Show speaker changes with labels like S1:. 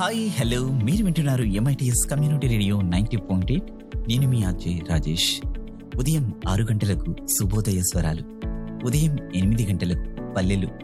S1: Hi hello, మీరు వింటున్నారు MITS community radio 90.8. నేను మీ అజయ్ రాజేష్. ఉదయం 6 గంటలకు శుభోదయ స్వరాలు, ఉదయం 8 గంటలకు పల్లెలు